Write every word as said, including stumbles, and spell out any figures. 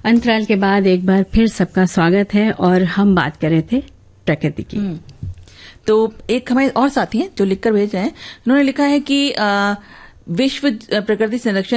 अंतराल के बाद एक बार फिर सबका स्वागत है और हम बात कर रहे थे प्रकृति की। तो एक हमारे और साथी हैं जो लिखकर भेज रहे हैं। उन्होंने लिखा है कि आ, विश्व प्रकृति संरक्षण